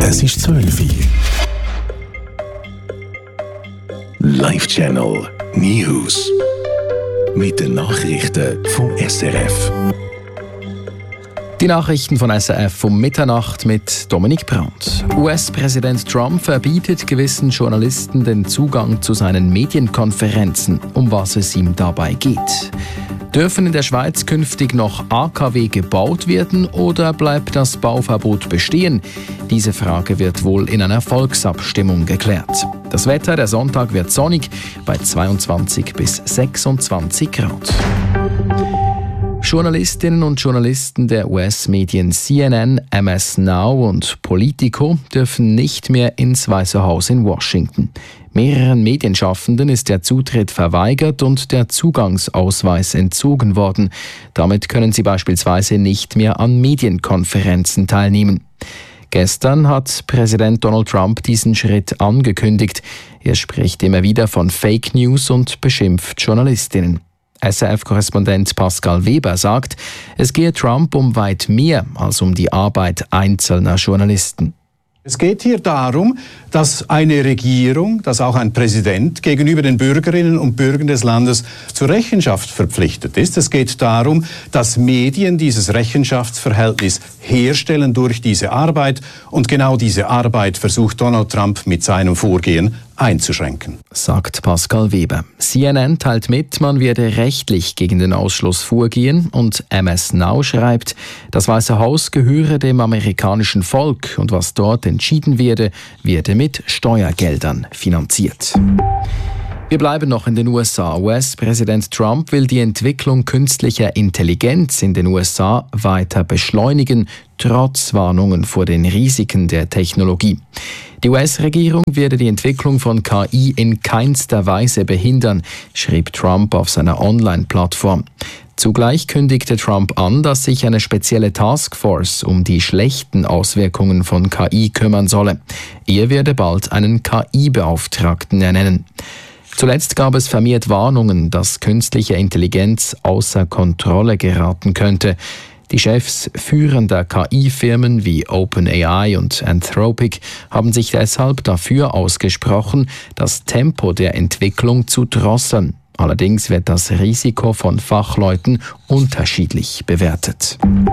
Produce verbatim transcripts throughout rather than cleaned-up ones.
Es ist zwölf Uhr. Live Channel News. Mit den Nachrichten vom S R F. Die Nachrichten von S R F um Mitternacht mit Dominik Brandt. U S-Präsident Trump verbietet gewissen Journalisten den Zugang zu seinen Medienkonferenzen. Um was es ihm dabei geht. Dürfen in der Schweiz künftig noch A K W gebaut werden oder bleibt das Bauverbot bestehen? Diese Frage wird wohl in einer Volksabstimmung geklärt. Das Wetter, der Sonntag wird sonnig bei zweiundzwanzig bis sechsundzwanzig Grad. Journalistinnen und Journalisten der U S-Medien C N N, M S Now und Politico dürfen nicht mehr ins Weiße Haus in Washington. Mehreren Medienschaffenden ist der Zutritt verweigert und der Zugangsausweis entzogen worden. Damit können sie beispielsweise nicht mehr an Medienkonferenzen teilnehmen. Gestern hat Präsident Donald Trump diesen Schritt angekündigt. Er spricht immer wieder von Fake News und beschimpft Journalistinnen. S R F-Korrespondent Pascal Weber sagt, es gehe Trump um weit mehr als um die Arbeit einzelner Journalisten. Es geht hier darum, dass eine Regierung, dass auch ein Präsident gegenüber den Bürgerinnen und Bürgern des Landes zur Rechenschaft verpflichtet ist. Es geht darum, dass Medien dieses Rechenschaftsverhältnis herstellen durch diese Arbeit. Und genau diese Arbeit versucht Donald Trump mit seinem Vorgehen einzuschränken. Sagt Pascal Weber. C N N teilt mit, man werde rechtlich gegen den Ausschluss vorgehen und M S Now schreibt, das Weiße Haus gehöre dem amerikanischen Volk und was dort entschieden werde, werde mit Steuergeldern finanziert. Wir bleiben noch in den U S A. U S-Präsident Trump will die Entwicklung künstlicher Intelligenz in den U S A weiter beschleunigen, trotz Warnungen vor den Risiken der Technologie. Die U S-Regierung werde die Entwicklung von K I in keinster Weise behindern, schrieb Trump auf seiner Online-Plattform. Zugleich kündigte Trump an, dass sich eine spezielle Taskforce um die schlechten Auswirkungen von K I kümmern solle. Er werde bald einen K I-Beauftragten ernennen. Zuletzt gab es vermehrt Warnungen, dass künstliche Intelligenz außer Kontrolle geraten könnte. Die Chefs führender K I-Firmen wie OpenAI und Anthropic haben sich deshalb dafür ausgesprochen, das Tempo der Entwicklung zu drosseln. Allerdings wird das Risiko von Fachleuten unterschiedlich bewertet.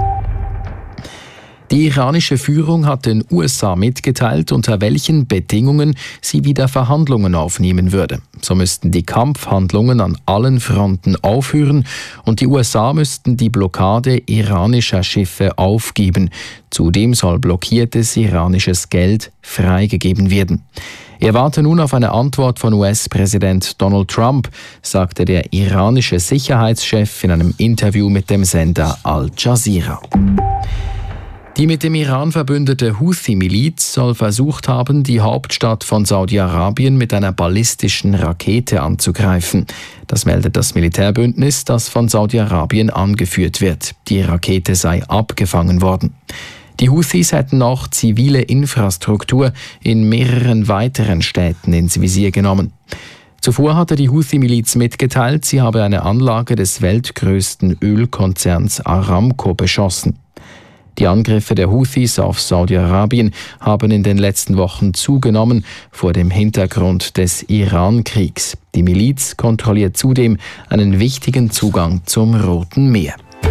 Die iranische Führung hat den U S A mitgeteilt, unter welchen Bedingungen sie wieder Verhandlungen aufnehmen würde. So müssten die Kampfhandlungen an allen Fronten aufhören und die U S A müssten die Blockade iranischer Schiffe aufgeben. Zudem soll blockiertes iranisches Geld freigegeben werden. Er warte nun auf eine Antwort von U S-Präsident Donald Trump, sagte der iranische Sicherheitschef in einem Interview mit dem Sender Al Jazeera. Die mit dem Iran verbündete Houthi-Miliz soll versucht haben, die Hauptstadt von Saudi-Arabien mit einer ballistischen Rakete anzugreifen. Das meldet das Militärbündnis, das von Saudi-Arabien angeführt wird. Die Rakete sei abgefangen worden. Die Houthis hätten auch zivile Infrastruktur in mehreren weiteren Städten ins Visier genommen. Zuvor hatte die Houthi-Miliz mitgeteilt, sie habe eine Anlage des weltgrößten Ölkonzerns Aramco beschossen. Die Angriffe der Houthis auf Saudi-Arabien haben in den letzten Wochen zugenommen vor dem Hintergrund des Iran-Kriegs. Die Miliz kontrolliert zudem einen wichtigen Zugang zum Roten Meer.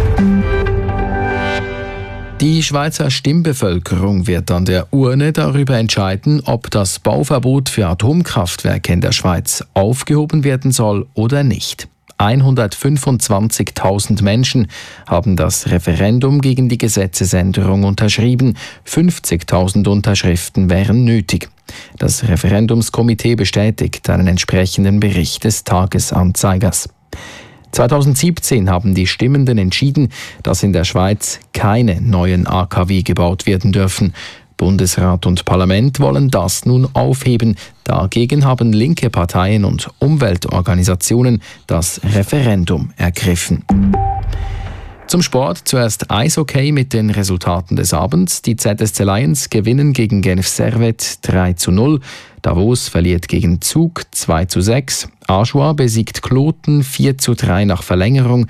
Die Schweizer Stimmbevölkerung wird an der Urne darüber entscheiden, ob das Bauverbot für Atomkraftwerke in der Schweiz aufgehoben werden soll oder nicht. hundertfünfundzwanzigtausend Menschen haben das Referendum gegen die Gesetzesänderung unterschrieben. fünfzigtausend Unterschriften wären nötig. Das Referendumskomitee bestätigt einen entsprechenden Bericht des Tagesanzeigers. zweitausendsiebzehn haben die Stimmenden entschieden, dass in der Schweiz keine neuen A K W gebaut werden dürfen. Bundesrat und Parlament wollen das nun aufheben. Dagegen haben linke Parteien und Umweltorganisationen das Referendum ergriffen. Zum Sport zuerst Eishockey mit den Resultaten des Abends. Die Z S C Lions gewinnen gegen Genf Servette drei zu null. Davos verliert gegen Zug zwei zu sechs. Ajoie besiegt Kloten vier zu drei nach Verlängerung.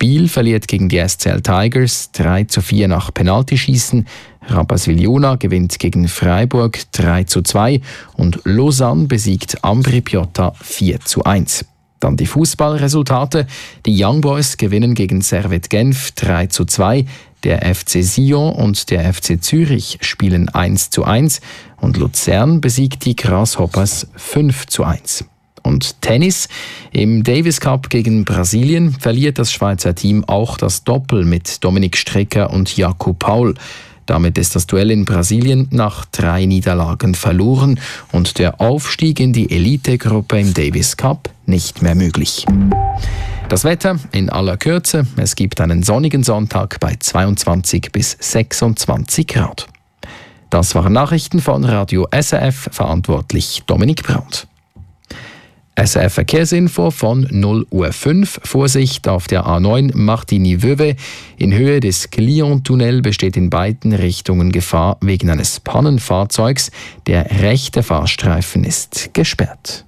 Biel verliert gegen die S C L Tigers drei zu vier nach Penaltyschießen. Rapperswil-Jona gewinnt gegen Freiburg drei zu zwei und Lausanne besiegt Ambri Piotta vier zu eins. Dann die Fußballresultate. Die Young Boys gewinnen gegen Servette Genf drei zu zwei. Der F C Sion und der F C Zürich spielen eins zu eins. Und Luzern besiegt die Grasshoppers fünf zu eins. Und Tennis. Im Davis Cup gegen Brasilien verliert das Schweizer Team auch das Doppel mit Dominik Strecker und Jakub Paul. Damit ist das Duell in Brasilien nach drei Niederlagen verloren und der Aufstieg in die Elitegruppe im Davis Cup nicht mehr möglich. Das Wetter in aller Kürze. Es gibt einen sonnigen Sonntag bei zweiundzwanzig bis sechsundzwanzig Grad. Das waren Nachrichten von Radio S R F, verantwortlich Dominik Brandt. S R F-Verkehrsinfo von null Uhr fünf. Vorsicht auf der A neun Martigny-Vevey. In Höhe des Clion-Tunnel besteht in beiden Richtungen Gefahr wegen eines Pannenfahrzeugs. Der rechte Fahrstreifen ist gesperrt.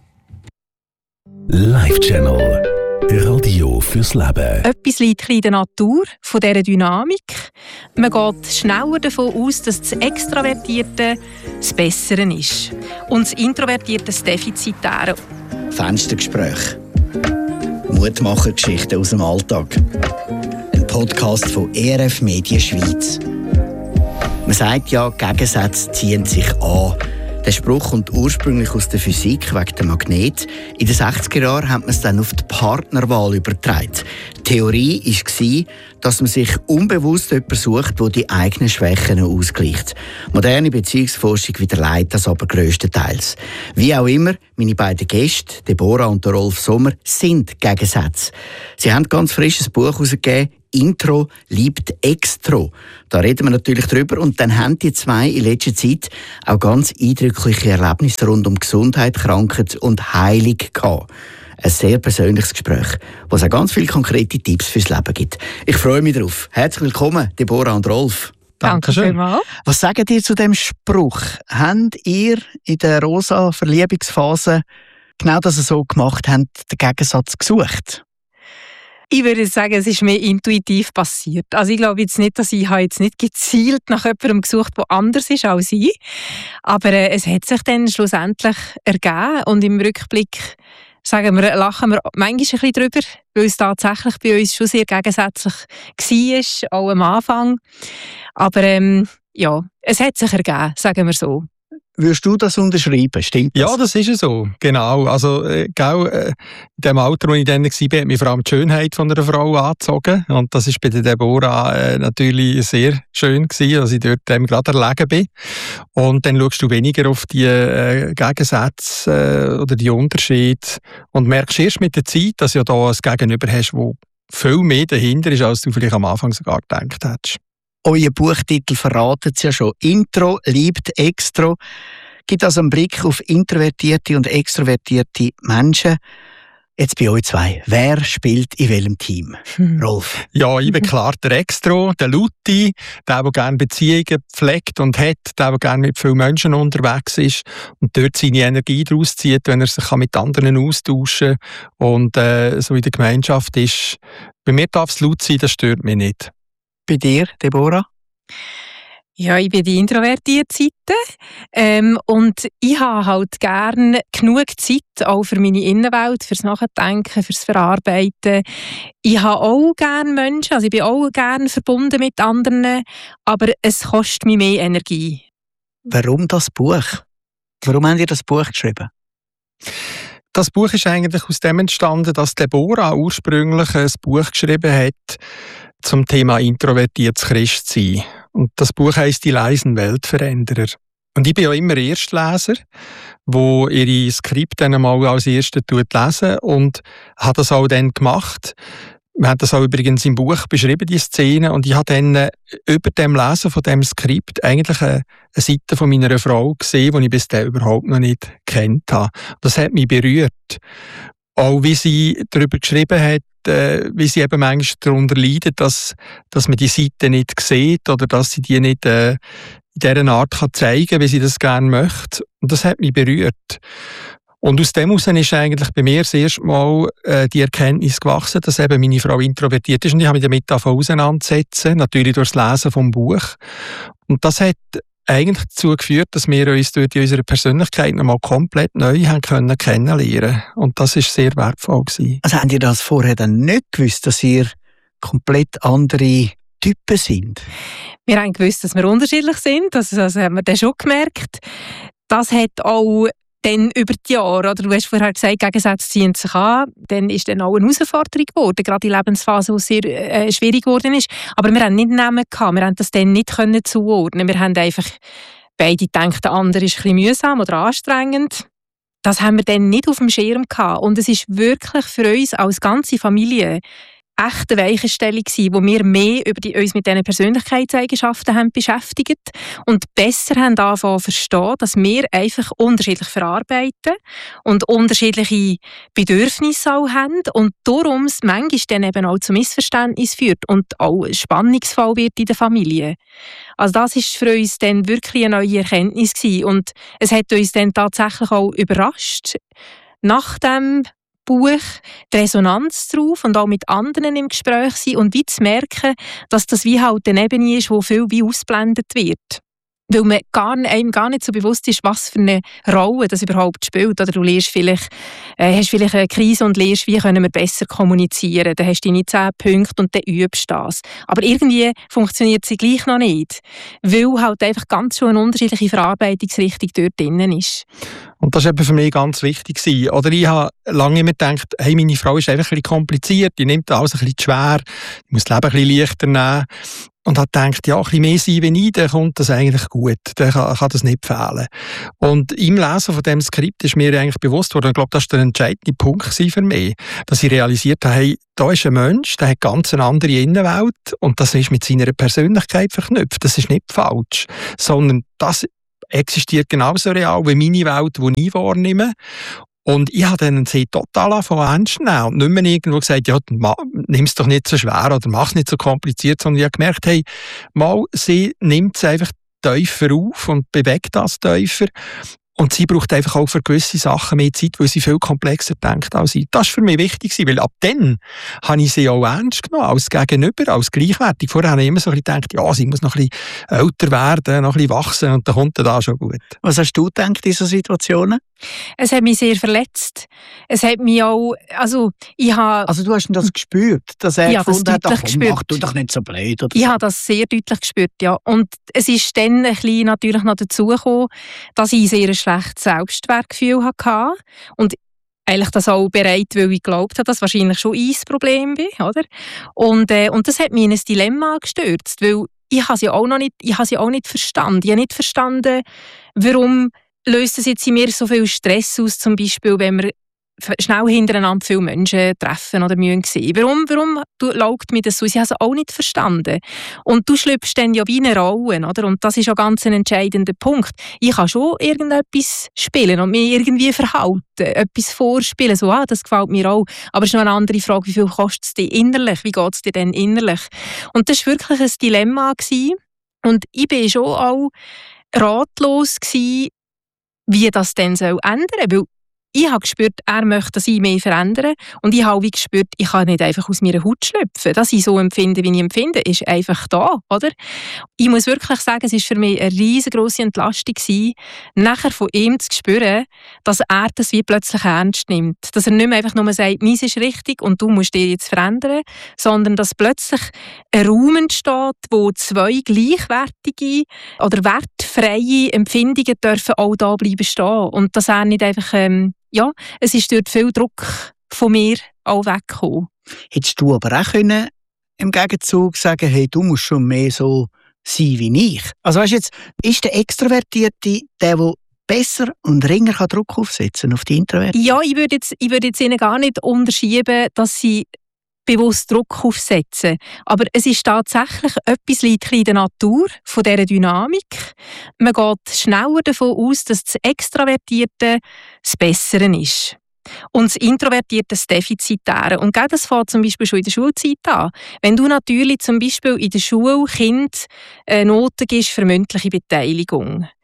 Live-Channel. Radio fürs Leben. Etwas liegt in der Natur von dieser Dynamik. Man geht schneller davon aus, dass das Extravertierte das Bessere ist und das Introvertierte das Defizitäre. Fenstergespräch. Mutmachergeschichten aus dem Alltag. Ein Podcast von E R F Medien Schweiz. Man sagt ja, Gegensätze ziehen sich an. Der Spruch kommt ursprünglich aus der Physik wegen dem Magnet. In den sechziger Jahren hat man es dann auf die Partnerwahl übertragen. Die Theorie war, dass man sich unbewusst jemanden sucht, der die eigenen Schwächen ausgleicht. Moderne Beziehungsforschung widerlegt das aber grösstenteils. Wie auch immer, meine beiden Gäste, Deborah und Rolf Sommer, sind Gegensätze. Sie haben ein ganz frisches Buch herausgegeben, Intro liebt Extro. Da reden wir natürlich drüber. Und dann haben die zwei in letzter Zeit auch ganz eindrückliche Erlebnisse rund um Gesundheit, Krankheit und Heilung gehabt. Ein sehr persönliches Gespräch, was auch ganz viele konkrete Tipps fürs Leben gibt. Ich freue mich darauf. Herzlich willkommen, Deborah und Rolf. Dankeschön. Was sagt ihr zu dem Spruch? Habt ihr in der rosa Verliebungsphase genau das so gemacht, habt den Gegensatz gesucht? Ich würde sagen, es ist mir intuitiv passiert. Also ich glaube jetzt nicht, dass ich habe jetzt nicht gezielt nach jemandem gesucht, der anders ist als ich. Aber äh, es hat sich dann schlussendlich ergeben und im Rückblick sagen wir, lachen wir manchmal ein bisschen drüber, weil es tatsächlich bei uns schon sehr gegensätzlich war, auch am Anfang. Aber ähm, ja, es hat sich ergeben, sagen wir so. Würdest du das unterschreiben? Stimmt das? Ja, das ist ja so. Genau. Also, äh, gell, äh, in dem Alter, wo ich dann war, hat mich vor allem die Schönheit von einer Frau angezogen. Und das war bei der Deborah äh, natürlich sehr schön gewesen, dass ich dort ähm, gerade erlegen bin. Und dann schaust du weniger auf die äh, Gegensätze äh, oder die Unterschiede und merkst erst mit der Zeit, dass du da ein Gegenüber hast, wo viel mehr dahinter ist, als du vielleicht am Anfang sogar gedacht hättest. Euer Buchtitel verratet es ja schon. Intro liebt Extro. Gibt also einen Blick auf introvertierte und extrovertierte Menschen. Jetzt bei euch zwei. Wer spielt in welchem Team? Hm. Rolf? Ja, ich bin klar der Extro, der Luti, der, der gerne Beziehungen pflegt und hat, der, der gerne mit vielen Menschen unterwegs ist und dort seine Energie daraus zieht, wenn er sich mit anderen austauschen kann und äh, so in der Gemeinschaft ist. Bei mir darf es laut sein, das stört mich nicht. Bei dir, Deborah? Ja, ich bin die introvertierte Seite ähm, und ich habe halt gerne genug Zeit auch für meine Innenwelt, fürs Nachdenken, fürs Verarbeiten. Ich habe auch gerne Menschen, also ich bin auch gerne verbunden mit anderen, aber es kostet mir mehr Energie. Warum das Buch? Warum habt ihr das Buch geschrieben? Das Buch ist eigentlich aus dem entstanden, dass Deborah ursprünglich ein Buch geschrieben hat zum Thema introvertiertes Christsein. Und das Buch heisst «Die leisen Weltveränderer». Und ich bin ja immer Erstleser, wo ihre Skripte dann einmal als Erster lesen und habe das auch dann gemacht. Wir haben das auch übrigens im Buch beschrieben, die Szene. Und ich habe dann über dem Lesen von dem Skript eigentlich eine, eine Seite von meiner Frau gesehen, die ich bis dahin überhaupt noch nicht gekannt habe. Das hat mich berührt. Auch wie sie darüber geschrieben hat, äh, wie sie eben manchmal darunter leidet, dass, dass man die Seite nicht sieht oder dass sie die nicht äh, in dieser Art kann zeigen kann, wie sie das gerne möchte. Und das hat mich berührt. Und aus dem heraus ist eigentlich bei mir das erste Mal äh, die Erkenntnis gewachsen, dass eben meine Frau introvertiert ist. Und ich habe mich damit auseinandersetzen, natürlich durch das Lesen vom Buch. Und das hat eigentlich dazu geführt, dass wir uns durch unsere Persönlichkeit nochmal komplett neu haben können kennenlernen. Und das war sehr wertvoll gewesen. Also habt ihr das vorher dann nicht gewusst, dass ihr komplett andere Typen sind? Wir haben gewusst, dass wir unterschiedlich sind. Das, das haben wir dann schon gemerkt. Das hat auch dann über die Jahre, oder du hast vorher gesagt, Gegensätze ziehen sich an, dann ist dann auch eine Herausforderung geworden, gerade die Lebensphase, die sehr äh, schwierig geworden ist. Aber wir haben nicht Namen gehabt, wir haben das dann nicht können zuordnen. Wir haben einfach beide gedacht, der andere ist ein bisschen mühsam oder anstrengend. Das haben wir dann nicht auf dem Schirm gehabt. Und es ist wirklich für uns als ganze Familie echte Weichenstellung gewesen, wo wir mehr über die, uns mit diesen Persönlichkeitseigenschaften haben beschäftigt und besser haben angefangen zu verstehen, dass wir einfach unterschiedlich verarbeiten und unterschiedliche Bedürfnisse auch haben und darum es manchmal dann eben auch zu Missverständnissen führt und auch ein Spannungsfall wird in der Familie. Also das ist für uns dann wirklich eine neue Erkenntnis gewesen und es hat uns dann tatsächlich auch überrascht, nach dem Buch, die Resonanz drauf und auch mit anderen im Gespräch sein und wie zu merken, dass das wie halt eine Ebene ist, wo viel wie ausblendet wird. Weil man gar, einem gar nicht so bewusst ist, was für eine Rolle das überhaupt spielt. Oder du lernst vielleicht, äh, hast vielleicht eine Krise und lernst, wie können wir besser kommunizieren. Dann hast du deine zehn Punkte und dann übst du das. Aber irgendwie funktioniert sie gleich noch nicht, weil halt einfach ganz schon eine unterschiedliche Verarbeitungsrichtung dort drinnen ist. Und das war eben für mich ganz wichtig. Oder ich habe lange immer gedacht, hey, meine Frau ist einfach ein bisschen kompliziert, die nimmt alles ein bisschen schwer, ich muss das Leben ein bisschen leichter nehmen. Und habe gedacht, ja, ein bisschen mehr sein wie ich, dann kommt das eigentlich gut. Dann kann, kann das nicht fehlen. Und im Lesen von diesem Skript ist mir eigentlich bewusst worden, ich glaube, das war der entscheidende Punkt für mich, dass ich realisiert habe, hey, da ist ein Mensch, der hat ganz eine andere Innenwelt und das ist mit seiner Persönlichkeit verknüpft. Das ist nicht falsch, sondern das existiert genauso real wie meine Welt, die ich wahrnehme. Und ich habe dann sie total angefangen ernst zu nehmen und nicht mehr irgendwo gesagt, ja, nimm es doch nicht so schwer oder mach es nicht so kompliziert, sondern ich habe gemerkt, hey, mal, sie nimmt es einfach tiefer auf und bewegt das tiefer. Und sie braucht einfach auch für gewisse Sachen mehr Zeit, weil sie viel komplexer denkt als ich. Das war für mich wichtig, weil ab dann habe ich sie auch ernst genommen, als Gegenüber, als gleichwertig. Vorher habe ich immer so ein bisschen gedacht, ja, sie muss noch ein bisschen älter werden, noch ein bisschen wachsen und dann kommt er da schon gut. Was hast du gedacht in diesen Situationen? Es hat mich sehr verletzt. Es hat mich auch, also ich habe... Also du hast das gespürt, dass er ja, gefunden das hat, ach komm, gespürt. mach du doch nicht so blöd. Oder ich so. habe das sehr deutlich gespürt, ja. Und es ist dann ein bisschen natürlich noch dazu gekommen, dass ich sehr ein schlechtes Selbstwertgefühl hatte. Und eigentlich das auch bereit, weil ich geglaubt habe, dass wahrscheinlich schon ich das Problem bin, oder? Und, äh, und das hat mich in ein Dilemma gestürzt, weil ich habe sie auch noch nicht, ich habe sie auch nicht verstanden. Ich habe nicht verstanden, warum löst es jetzt in mir so viel Stress aus, zum Beispiel, wenn wir schnell hintereinander viele Menschen treffen oder müssen sehen. Warum, warum laugt mir das so? Ich habe es auch nicht verstanden. Und du schlüpfst dann ja wie eine Rolle, oder? Und das ist auch ganz ein entscheidender Punkt. Ich kann schon irgendetwas spielen und mich irgendwie verhalten, etwas vorspielen, so, ah, das gefällt mir auch. Aber es ist noch eine andere Frage, wie viel kostet es dir innerlich? Wie geht es dir denn innerlich? Und das war wirklich ein Dilemma gewesen. Und ich war schon auch ratlos gewesen, wie das dann soll ändern soll. Ich habe gespürt, er möchte, dass ich mich verändern. Und ich habe auch gespürt, ich kann nicht einfach aus meiner Haut schlüpfen. Dass ich so empfinde, wie ich empfinde, ist einfach da, oder? Ich muss wirklich sagen, es war für mich eine riesengroße Entlastung gewesen, nachher von ihm zu spüren, dass er das wie plötzlich ernst nimmt. Dass er nicht mehr einfach nur sagt, meins ist richtig und du musst dich jetzt verändern, sondern dass plötzlich ein Raum entsteht, wo zwei gleichwertige oder wertfreie Empfindungen dürfen auch da bleiben stehen. Und dass er nicht einfach... Ähm, Ja, es ist dort viel Druck von mir auch weggekommen. Hättest du aber auch können, im Gegenzug sagen, hey, du musst schon mehr so sein wie ich? Also weißt du jetzt, ist der Extrovertierte der, der besser und ringer kann Druck aufsetzen auf die Introvertierten? Ja, ich würde jetzt, ich würde jetzt ihnen gar nicht unterschieben, dass sie bewusst Druck aufsetzen. Aber es ist tatsächlich etwas liegt in der Natur von dieser Dynamik. Man geht schneller davon aus, dass das Extravertierte das Bessere ist. Und das Introvertierte das Defizitäre. Und das fängt zum Beispiel schon in der Schulzeit an. Wenn du natürlich zum Beispiel in der Schule Kind Noten gibst für mündliche Beteiligung,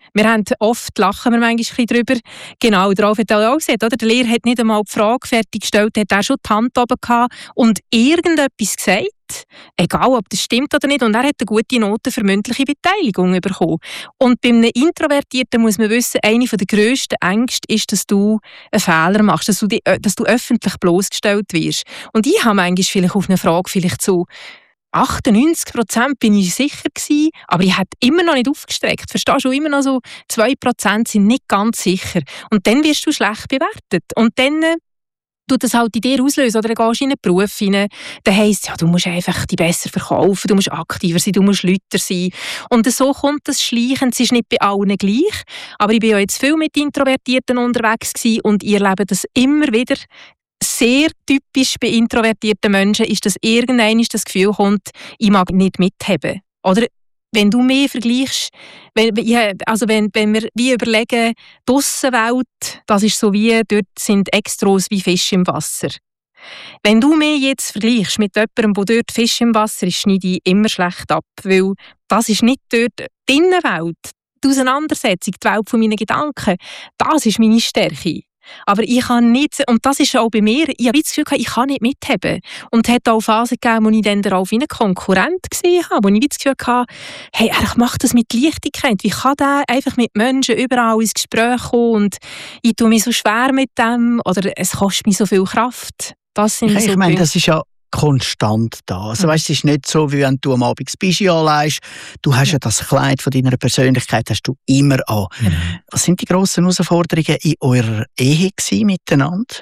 Wir haben oft, lachen wir manchmal ein bisschen drüber. Genau, darauf hat er auch gesagt, oder? Der Lehrer hat nicht einmal die Frage fertig gestellt, hat er schon die Hand oben gehabt und irgendetwas gesagt, egal ob das stimmt oder nicht, und er hat eine gute Note für mündliche Beteiligung bekommen. Und bei einem Introvertierten muss man wissen, eine der grössten Ängste ist, dass du einen Fehler machst, dass du, die, dass du öffentlich bloßgestellt wirst. Und ich habe manchmal vielleicht auf eine Frage vielleicht so achtundneunzig Prozent bin ich sicher gewesen, aber ich hätte immer noch nicht aufgestreckt. Verstehst du? Immer noch so zwei Prozent sind nicht ganz sicher. Und dann wirst du schlecht bewertet. Und dann äh, tut das halt in dir auslösen. Oder dann gehst du in einen Beruf hinein. Dann heisst es, ja, du musst einfach dich besser verkaufen, du musst aktiver sein, du musst lauter sein. Und so kommt das Schleichen. Es ist nicht bei allen gleich. Aber ich bin ja jetzt viel mit Introvertierten unterwegs gewesen und ich erlebe das immer wieder. Sehr typisch bei introvertierten Menschen ist, dass irgendwann das Gefühl kommt, ich mag nicht mithaben. Oder wenn du mehr vergleichst, wenn, also wenn, wenn wir wie überlegen, die Aussenwelt, das ist so wie, dort sind Extros wie Fische im Wasser. Wenn du mich jetzt vergleichst mit jemandem, der dort Fisch im Wasser ist, schneide ich immer schlecht ab, weil das ist nicht dort die Innenwelt, die Auseinandersetzung, die Welt von meinen Gedanken, das ist meine Stärke. Aber ich kann nicht, und das ist auch bei mir, ich habe das Gefühl, ich kann nicht mithaben. Und es hat auch Phasen gegeben, wo ich dann darauf wie ein Konkurrent gesehen habe, wo ich das Gefühl hatte, hey, er macht das mit Leichtigkeit. Wie kann der einfach mit Menschen überall ins Gespräch kommen und ich tue mich so schwer mit dem oder es kostet mich so viel Kraft. Das sind ich so ich meine, das ist ja konstant da. Also, mhm. weißt, es ist nicht so, wie wenn du am Abend das Bischi anlegst. Du hast ja. ja das Kleid von deiner Persönlichkeit hast du immer an. Mhm. Was sind die grossen Herausforderungen in eurer Ehe gewesen, miteinander?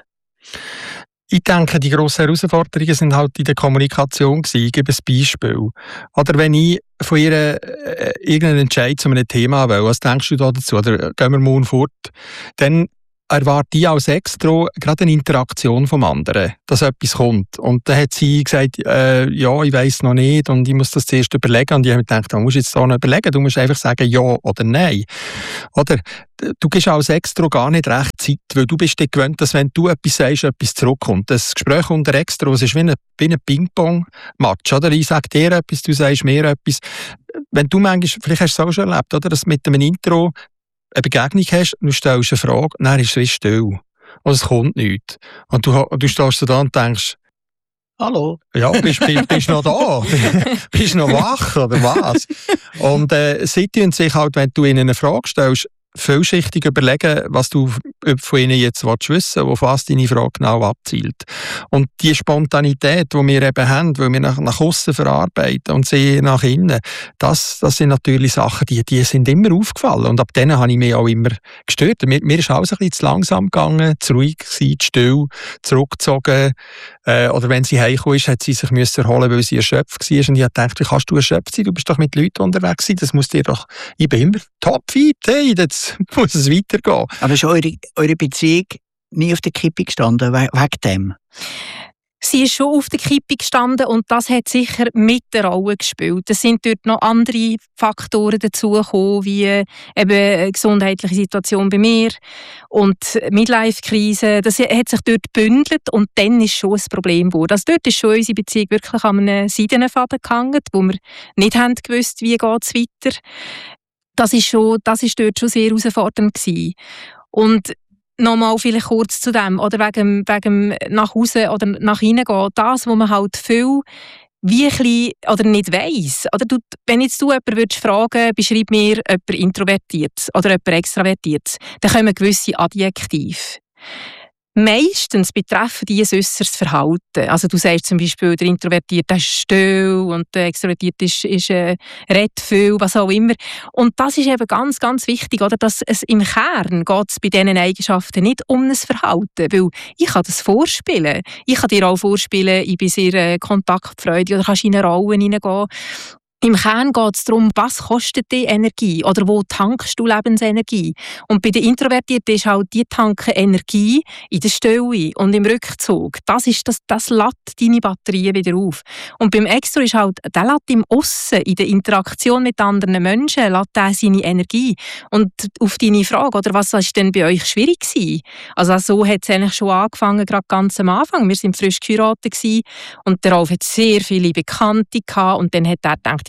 Ich denke, die grossen Herausforderungen sind halt in der Kommunikation gewesen. Ich gebe ein Beispiel. Oder wenn ich von ihr äh, irgendeinen Entscheid zu einem Thema will, was denkst du da dazu? Oder gehen wir morgen fort? Dann erwarte ich als Extro gerade eine Interaktion vom anderen, dass etwas kommt. Und dann hat sie gesagt, äh, ja, ich weiss noch nicht und ich muss das zuerst überlegen. Und ich habe mir gedacht, du musst jetzt so nicht überlegen, du musst einfach sagen ja oder nein. Oder du gibst als Extro gar nicht recht Zeit, weil du bist dir gewöhnt, dass wenn du etwas sagst, etwas zurückkommt. Das Gespräch unter Extros ist wie ein, wie ein Ping-Pong-Match. Oder? Ich sage dir etwas, du sagst mir etwas. Wenn du manchmal, vielleicht hast du es auch schon erlebt, oder? Dass mit einem Intro eine Begegnung hast, du stellst eine Frage, dann ist es wie still. Und es kommt nichts. Und du, du stehst da und denkst, hallo? Ja, bist du bist noch da? Bist du noch wach, oder was? Und äh, sie tun sich halt, wenn du ihnen eine Frage stellst, vielschichtig überlegen, was du von ihnen jetzt wissen willst, auf was deine Frage genau abzielt. Und die Spontanität, die wir eben haben, weil wir nach, nach außen verarbeiten und sie nach innen, das, das sind natürlich Sachen, die, die sind immer aufgefallen. Und ab denen habe ich mich auch immer gestört. Mir, mir ist alles ein bisschen zu langsam gegangen, zu ruhig gewesen, zu still, zurückgezogen. Äh, oder wenn sie heimgekommen ist, hat sie sich müssen erholen, weil sie erschöpft war. Und ich dachte, wie kannst du erschöpft sein? Du bist doch mit Leuten unterwegs sein. Das muss dir doch... Ich bin immer topfit, hey, jetzt muss es weitergehen. Aber ist eure, eure Beziehung nie auf der Kippe gestanden, we- wegen dem? Sie ist schon auf der Kippe gestanden und das hat sicher mit der Rolle gespielt. Es sind dort noch andere Faktoren dazugekommen, wie eben eine gesundheitliche Situation bei mir und Midlife-Krise. Das hat sich dort gebündelt und dann ist schon ein Problem geworden. Also dort ist schon unsere Beziehung wirklich an einem Seidenfaden gehangen, wo wir nicht haben gewusst, wie geht es weiter. Das ist, schon, das ist dort schon sehr herausfordernd gewesen. Und nochmal vielleicht kurz zu dem, oder wegen, wegen nach Hause oder nach innen gehen, das, was man halt viel wie ein oder nicht weiss. Oder du, wenn jetzt du jemanden würdest fragen, beschreib mir jemand Introvertiertes oder jemand Extravertiertes, dann kommen gewisse Adjektive. Meistens betreffen die ein äußeres Verhalten. Also du sagst zum Beispiel, der Introvertierte ist still und der Extrovertierte ist, ist äh, redet viel, was auch immer. Und das ist eben ganz, ganz wichtig, oder? Dass es im Kern geht es bei diesen Eigenschaften nicht um ein Verhalten, weil ich kann das vorspielen. Ich kann dir auch vorspielen, ich bin sehr äh, kontaktfreudig oder kannst in eine Rolle hineingehen. Im Kern geht es darum, was kostet die Energie oder wo tankst du Lebensenergie. Und bei den Introvertierten ist halt die tanken Energie in der Stille und im Rückzug. Das, ist das, das lädt deine Batterien wieder auf. Und beim Extro ist halt, der lädt im Aussen, in der Interaktion mit anderen Menschen, lädt der seine Energie. Und auf deine Frage, oder was war denn bei euch schwierig gewesen? Also so hat es eigentlich schon angefangen, gerade ganz am Anfang. Wir waren frisch geheiratet gewesen, und darauf hat sehr viele Bekannte gehabt und dann hat er gedacht, jetzt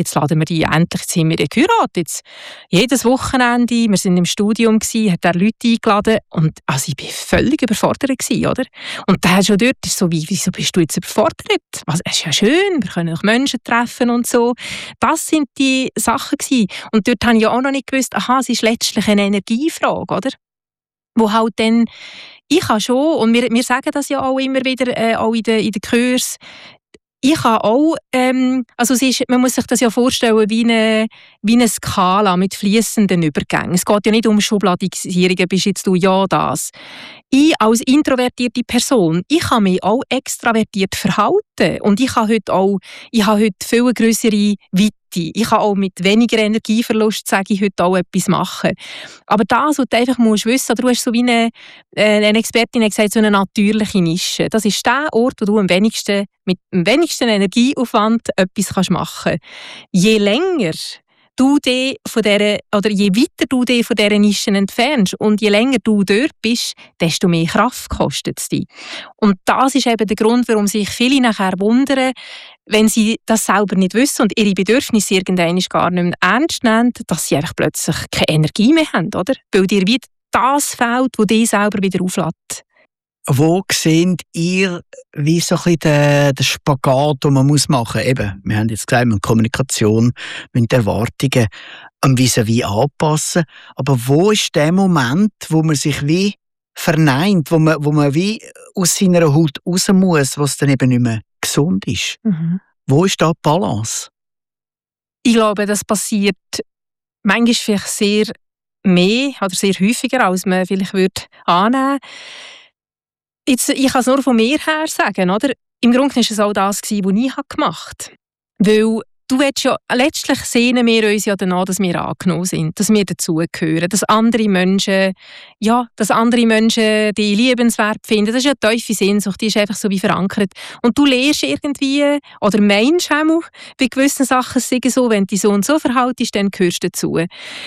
jetzt laden wir die, endlich sind wir geheiratet. Jetzt, jedes Wochenende, wir waren im Studium, gewesen, hat er Leute eingeladen und also ich war völlig überfordert gewesen, oder? Und der schon dort ist so, wie, wieso bist du jetzt überfordert? Was, es ist ja schön, wir können auch Menschen treffen und so. Das sind die Sachen gewesen. Und dort habe ich ja auch noch nicht gewusst, aha, es ist letztlich eine Energiefrage, oder? Wo halt dann, ich habe schon, und wir, wir sagen das ja auch immer wieder, äh, auch in den, in den Kursen, ich habe auch, ähm, also es ist, man muss sich das ja vorstellen wie eine, wie eine Skala mit fließenden Übergängen. Es geht ja nicht um Schubladisierungen, bist jetzt du ja das. Ich als introvertierte Person, ich kann mich auch extravertiert verhalten und ich habe heute auch, ich habe heute viel grössere Weite. Ich kann auch mit weniger Energieverlust, sage ich, heute auch etwas machen. Aber das, was du einfach musst wissen, du hast so wie eine, eine Expertin gesagt, so eine natürliche Nische. Das ist der Ort, wo du am wenigsten, mit dem wenigsten Energieaufwand etwas machen kannst. Je länger du dich von dieser, oder je weiter du dich von dieser Nischen entfernst und je länger du dort bist, desto mehr Kraft kostet es dich. Und das ist eben der Grund, warum sich viele nachher wundern, wenn sie das selber nicht wissen und ihre Bedürfnisse irgendwann gar nicht mehr ernst nehmen, dass sie einfach plötzlich keine Energie mehr haben, oder? Weil dir wieder das fehlt, was dich selber wieder auflädt. Wo seht ihr, wie so ein bisschen der, der Spagat, den man machen muss? Eben, wir haben jetzt gesagt, mit Kommunikation, mit Erwartungen am Vis-à-vis anpassen. Aber wo ist der Moment, wo man sich wie verneint, wo man, wo man wie aus seiner Haut raus muss, was dann eben nicht mehr gesund ist? Mhm. Wo ist da die Balance? Ich glaube, das passiert manchmal vielleicht sehr mehr oder sehr häufiger, als man vielleicht würde annehmen würde. Jetzt, ich kann es nur von mir her sagen, oder? Im Grunde war es auch das, was ich gemacht habe. Weil du willst ja, letztlich sehnen wir uns ja danach, dass wir angenommen sind, dass wir dazugehören, dass andere Menschen, ja, dass andere Menschen die liebenswert finden. Das ist ja eine tiefe Sehnsucht, die ist einfach so wie verankert. Und du lernst irgendwie, oder meinst auch, bei gewissen Sachen sagen so, wenn du dich so und so verhaltest, dann gehörst du dazu.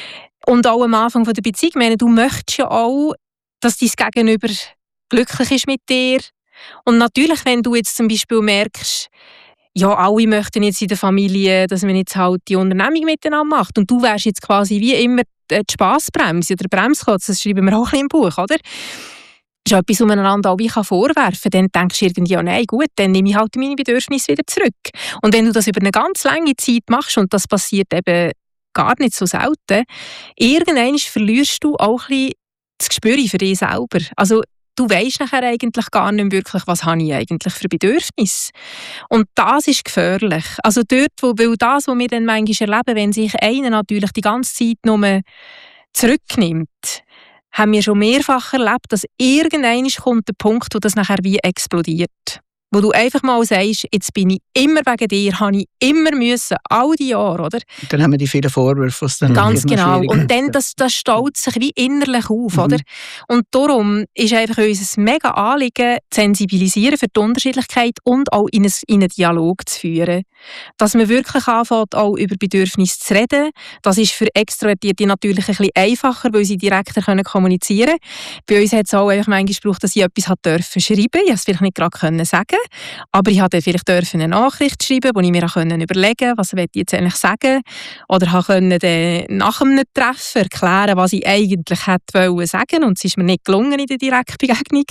Und auch am Anfang der Beziehung, meine, du möchtest ja auch, dass dein Gegenüber glücklich ist mit dir. Und natürlich, wenn du jetzt zum Beispiel merkst, ja, alle möchten jetzt in der Familie, dass man jetzt halt die Unternehmung miteinander macht und du wärst jetzt quasi wie immer die Spassbremse oder der Bremsklotz, das schreiben wir auch ein bisschen im Buch, oder? Das ist etwas, was man einander auch wie vorwerfen kann. Dann denkst du irgendwie, ja, nein, gut, dann nehme ich halt meine Bedürfnisse wieder zurück. Und wenn du das über eine ganz lange Zeit machst, und das passiert eben gar nicht so selten, irgendwann verlierst du auch ein bisschen das Gespür für dich selber. Also, du weisst nachher eigentlich gar nicht wirklich, was habe ich eigentlich für Bedürfnisse. Und das ist gefährlich. Also dort, wo, weil das, was wir dann manchmal erleben, wenn sich einer natürlich die ganze Zeit nur zurücknimmt, haben wir schon mehrfach erlebt, dass irgendwann kommt der Punkt, wo das nachher wie explodiert. Wo du einfach mal sagst, jetzt bin ich immer wegen dir, habe ich immer müssen, all die Jahre, oder? Dann haben wir die vielen Vorwürfe. Dann Ganz genau. Und dann, das, das staut sich wie innerlich auf, mhm. oder? Und darum ist einfach unser mega Anliegen, zu sensibilisieren für die Unterschiedlichkeit und auch in, ein, in einen Dialog zu führen. Dass man wirklich anfängt, auch über Bedürfnisse zu reden. Das ist für Extrovertierte natürlich ein bisschen einfacher, weil sie direkter können kommunizieren können. Bei uns hat es auch einfach manchmal gebraucht, dass ich etwas hat dürfen schreiben. Ich konnte es vielleicht nicht gerade können sagen. Aber ich durfte vielleicht eine Nachricht schreiben, wo ich mir auch überlegen konnte, was ich jetzt eigentlich sagen. Oder konnte nach einem Treffen erklären, was ich eigentlich hätte sagen. Und es ist mir nicht gelungen in der Direktbegegnung.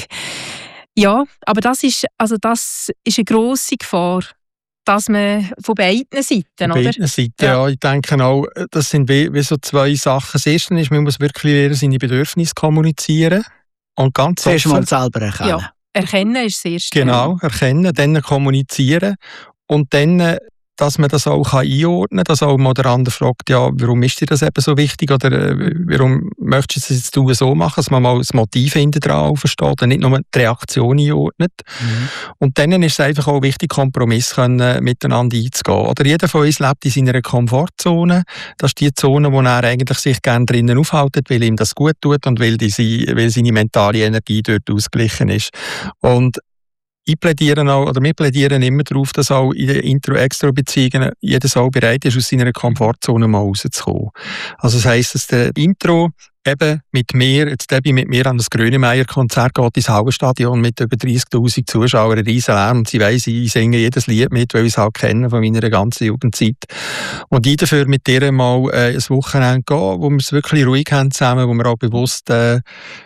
Ja, aber das ist, also das ist eine grosse Gefahr, dass man von beiden Seiten, von oder? beiden Seiten, ja. ja. Ich denke auch, das sind wie, wie so zwei Sachen. Das Erste ist, man muss wirklich lernen, seine Bedürfnisse kommunizieren. Und ganz Zuerst mal selber erkennen. Ja. Erkennen ist das Erste. Genau, erkennen, dann kommunizieren und dann, dass man das auch einordnen kann, dass auch mal der andere fragt, ja, warum ist dir das eben so wichtig oder äh, warum möchtest du es jetzt so machen, dass man mal das Motiv hinten dran versteht und nicht nur die Reaktion einordnet. Mhm. Und dann ist es einfach auch wichtig, Kompromisse können, miteinander einzugehen. Oder jeder von uns lebt in seiner Komfortzone. Das ist die Zone, wo er eigentlich sich gerne drinnen aufhält, weil ihm das gut tut und weil, die, weil seine mentale Energie dort ausgeglichen ist. Und ich plädiere auch, oder wir plädieren immer darauf, dass auch in den Intro-Extro-Beziehungen jeder auch bereit ist, aus seiner Komfortzone mal rauszukommen. Also das heisst, dass der Intro eben mit mir, jetzt Debbie mit mir an das Grönemeyer-Konzert geht, ins Hallenstadion mit über dreissigtausend Zuschauern, ein riesen Lärm, und sie weiss, ich singe jedes Lied mit, weil ich es halt kenne von meiner ganzen Jugendzeit. Und ich dafür mit ihr mal äh, ein Wochenende gehen, wo wir es wirklich ruhig haben zusammen, wo wir auch bewusst äh,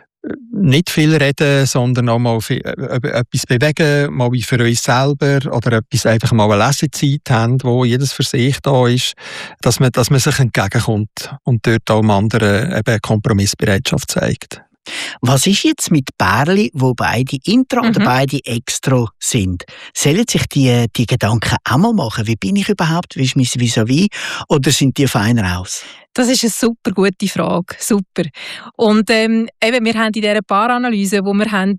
nicht viel reden, sondern auch mal viel, äh, etwas bewegen, mal wie für uns selber, oder etwas einfach mal eine Lesezeit haben, wo jedes für sich da ist, dass man, dass man sich entgegenkommt und dort auch dem anderen eben Kompromissbereitschaft zeigt. Was ist jetzt mit Pärchen, wo beide Intro mhm. oder beide Extro sind? Sollen sich die, die Gedanken auch mal machen? Wie bin ich überhaupt? Wie ist mein Vis-à-vis? Oder sind die fein raus? Das ist eine super gute Frage. Super. Und ähm, eben, wir haben in dieser Paaranalyse, wo wir haben,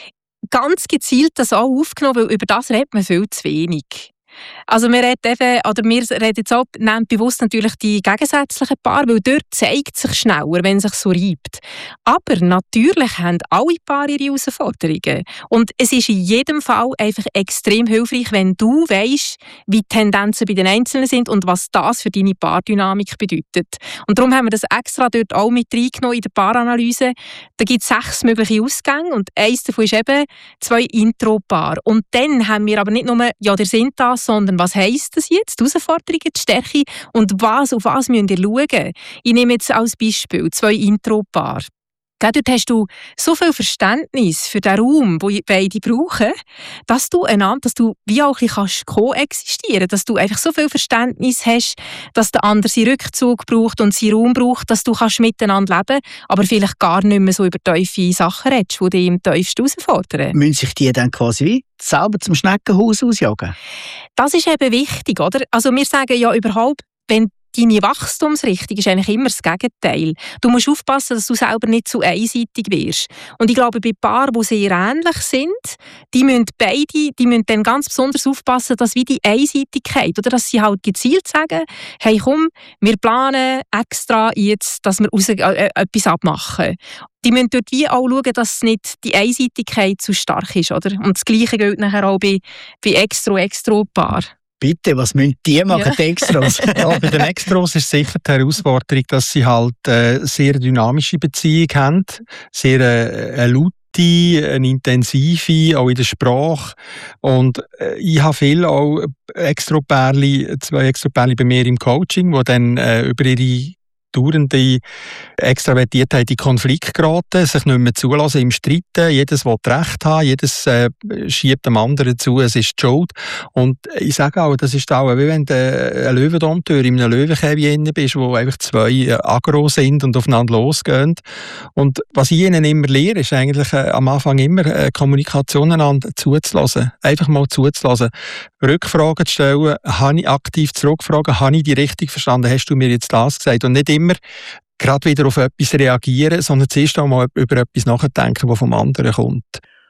ganz gezielt das auch aufgenommen, weil über das redet man viel zu wenig. Also wir reden eben, oder wir reden jetzt auch, nehmen bewusst natürlich die gegensätzlichen Paare, weil dort zeigt sich schneller, wenn es sich so reibt. Aber natürlich haben alle Paare ihre Herausforderungen. Und es ist in jedem Fall einfach extrem hilfreich, wenn du weisst, wie die Tendenzen bei den Einzelnen sind und was das für deine Paardynamik bedeutet. Und darum haben wir das extra dort auch mit reingenommen in der Paaranalyse. Da gibt es sechs mögliche Ausgänge und eins davon ist eben zwei Intro-Paare. Und dann haben wir aber nicht nur, ja, der sind das, sondern was heisst das jetzt? Die Herausforderungen, die Stärke und was, auf was müsst ihr schauen? Ich nehme jetzt als Beispiel zwei Intro-Paare. Dort hast du so viel Verständnis für den Raum, den beide brauchen, dass du einander, dass du wie auch ein bisschen koexistieren kannst, dass du einfach so viel Verständnis hast, dass der andere seinen Rückzug braucht und seinen Raum braucht, dass du kannst miteinander leben kannst, aber vielleicht gar nicht mehr so über tiefe Sachen redest, die dich im tiefsten herausfordern. Müssen sich die dann quasi wie selber zum Schneckenhaus ausjagen? Das ist eben wichtig, oder? Also wir sagen ja überhaupt, wenn deine Wachstumsrichtung ist eigentlich immer das Gegenteil. Du musst aufpassen, dass du selber nicht zu einseitig wirst. Und ich glaube, bei Paaren, die sehr ähnlich sind, die müssen beide, die müssen dann ganz besonders aufpassen, dass wie die Einseitigkeit, oder dass sie halt gezielt sagen, hey komm, wir planen extra jetzt, dass wir raus, äh, etwas abmachen. Die müssen dort wie auch schauen, dass nicht die Einseitigkeit zu stark ist, oder? Und das Gleiche gilt nachher auch bei, bei Extro-Extro-Paaren. Bitte, was müssen die machen, ja. Die Extros? Ja, bei den Extros ist sicher die Herausforderung, dass sie halt äh, sehr dynamische Beziehungen haben, sehr äh, eine laute, eine intensive, auch in der Sprache. Und äh, ich habe viel auch Extro-Pärchen, zwei Extro-Pärchen bei mir im Coaching, die dann äh, über ihre dauernde Extravertiertheit in Konflikt geraten, sich nicht mehr zulassen im Streiten, jedes will Recht haben, jedes äh, schiebt dem anderen zu, es ist die Schuld. Und ich sage auch, das ist auch, wie wenn du eine Löwendompteur in einem Löwenkäfig bist, wo einfach zwei äh, aggro sind und aufeinander losgehen. Und was ich ihnen immer lehre, ist eigentlich äh, am Anfang immer äh, Kommunikation einander zuzulassen, einfach mal zuzulassen, Rückfragen zu stellen, habe ich aktiv zurückfragen, habe ich die richtig verstanden, hast du mir jetzt das gesagt? Und nicht immer gerade wieder auf etwas reagieren, sondern zuerst auch mal über etwas nachdenken, das vom anderen kommt.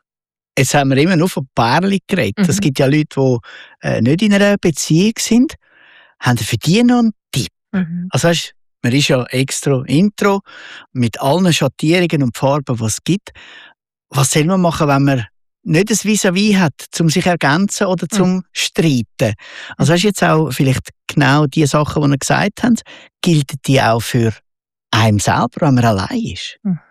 Jetzt haben wir immer nur von Pärchen geredet. Es mhm. gibt ja Leute, die äh, nicht in einer Beziehung sind. Haben für die noch einen Tipp? Mhm. Also weißt, man ist ja extra Intro mit allen Schattierungen und Farben, die es gibt. Was soll man machen, wenn man nicht ein Vis-à-vis hat, um sich zu ergänzen oder zum mhm. Streiten? Also hast du jetzt auch vielleicht genau die Sachen, die ihr gesagt habt, gilt die auch für einen selber, wenn man allein ist? Mhm.